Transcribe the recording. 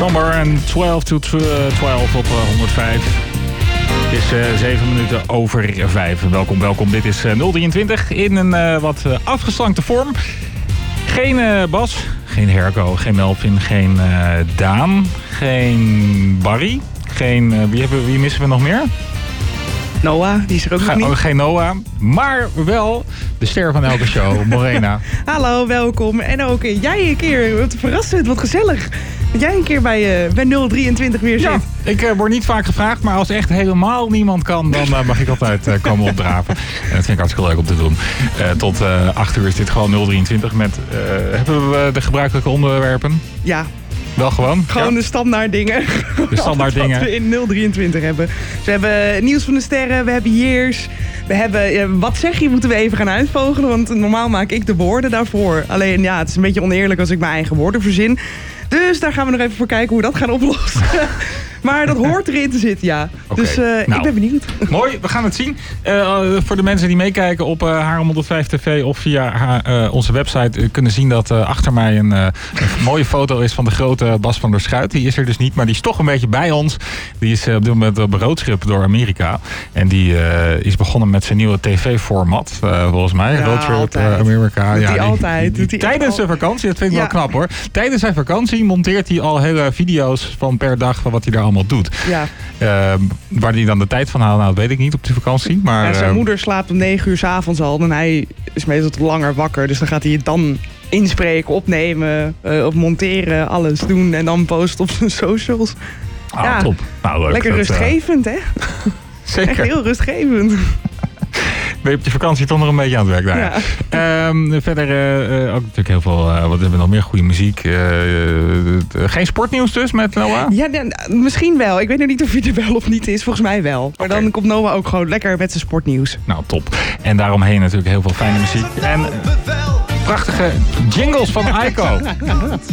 Somber en 12 to 12 op 105. Het is 7 minuten over 5. Welkom. Dit is 023 in een wat afgeslankte vorm. Geen Bas, geen Herco, geen Melvin, geen Daan, geen Barry, geen... Wie missen we nog meer? Noah, die is er ook nog niet. Geen Noah, maar wel de ster van elke show, Morena. Hallo, welkom. En ook jij een keer, wat verrassend, wat gezellig. Dat jij een keer bij 023 weer zit. Ja, ik word niet vaak gevraagd, maar als echt helemaal niemand kan, dan mag ik altijd komen opdraven. En dat vind ik hartstikke leuk om te doen. Tot 8 uur is dit gewoon 023 met... hebben we de gebruikelijke onderwerpen? Ja. Wel gewoon? Gewoon de standaard dingen. De standaard dingen. Wat we in 023 hebben. Dus we hebben nieuws van de sterren, we hebben years. We hebben, wat zeg je, moeten we even gaan uitvogelen. Want normaal maak ik de woorden daarvoor. Alleen ja, het is een beetje oneerlijk als ik mijn eigen woorden verzin. Dus daar gaan we nog even voor kijken hoe we dat gaan oplossen. Maar dat hoort erin te zitten, ja. Okay. Dus ik ben benieuwd. Mooi, we gaan het zien. Voor de mensen die meekijken op HR105 TV of via onze website kunnen zien dat achter mij een mooie foto is van de grote Bas van der Schuit. Die is er dus niet, maar die is toch een beetje bij ons. Die is op dit moment op een roadtrip door Amerika. En die is begonnen met zijn nieuwe tv-format, volgens mij. Ja, roadtrip Amerika. Doet hij altijd. Tijdens zijn vakantie, dat vind ik wel knap hoor. Tijdens zijn vakantie monteert hij al hele video's van per dag van wat hij daar allemaal doet. Ja. Waar hij dan de tijd van haalt, nou, dat weet ik niet op die vakantie. Maar, ja, zijn moeder slaapt om 9 uur 's avonds al en hij is meestal tot langer wakker. Dus dan gaat hij het dan inspreken, opnemen, of monteren, alles doen en dan posten op zijn socials. Ja, top. Nou, leuk. Lekker rustgevend, hè? Zeker. Echt heel rustgevend. Ben je op je vakantie toch nog een beetje aan het werk daar? Ja. Verder ook natuurlijk heel veel... wat hebben we nog meer? Goede muziek. Geen sportnieuws dus met Noah? Ja, misschien wel. Ik weet nog niet of hij er wel of niet is. Volgens mij wel. Maar dan komt Noah ook gewoon lekker met zijn sportnieuws. Nou, top. En daaromheen natuurlijk heel veel fijne muziek. En prachtige jingles van Aiko.